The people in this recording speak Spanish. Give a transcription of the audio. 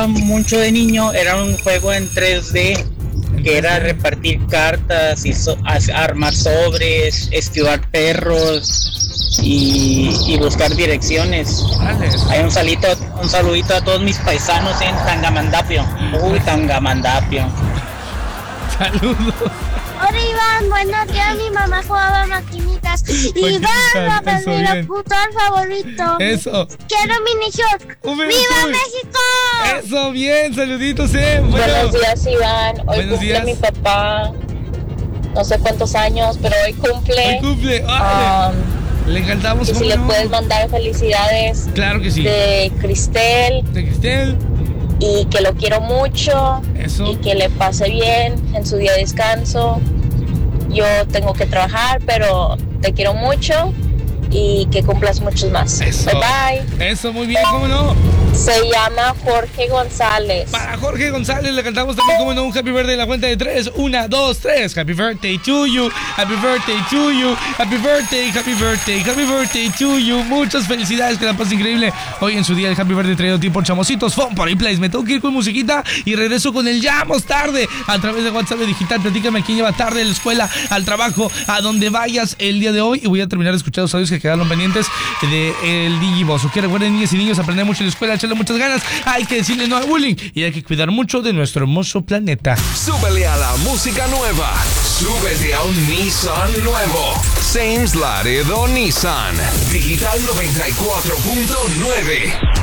mucho de niño era un juego en 3D que era repartir cartas y armar sobres, esquivar perros y buscar direcciones. Hay un saludito a todos mis paisanos en Tangamandapio. Uy, Tangamandapio. Saludos. Hola Iván, buenos días, mi mamá jugaba maquinitas. Iván, va a mi locutor favorito. Eso. Quiero minishot. ¡Viva México! Eso, bien, saluditos, Buenos días, Iván. Hoy cumple mi papá. No sé cuántos años, pero hoy cumple. Hoy cumple. Le encantamos. Y si le puedes mandar felicidades. Claro que sí. De Cristel. De Cristel. Y que lo quiero mucho. Eso. Y que le pase bien en su día de descanso. Yo tengo que trabajar, pero te quiero mucho. Y que cumplas muchos más. Eso. Bye bye. Eso, muy bien, ¿cómo no? Se llama Jorge González. Para Jorge González le cantamos también, como no, un happy birthday en la cuenta de 3. 1, 2, 3. Happy birthday to you. Happy birthday to you. Happy birthday, happy birthday, happy birthday to you. Muchas felicidades, que la pasen increíble. Hoy en su día el happy birthday traído tiempo por Chamositos, Fun Party Place. Me tengo que ir con musiquita y regreso con el Llamos Tarde a través de WhatsApp Digital. Platícame quién lleva tarde a la escuela, al trabajo, a donde vayas el día de hoy. Y voy a terminar de escuchar los audios que quedaron pendientes de el Digiboss. Que recuerden, niñas y niños, aprender mucho en la escuela, echarle muchas ganas. Hay que decirle no al bullying y hay que cuidar mucho de nuestro hermoso planeta. Súbele a la música nueva. Súbete a un Nissan nuevo. Sames Laredo Nissan. Digital 94.9.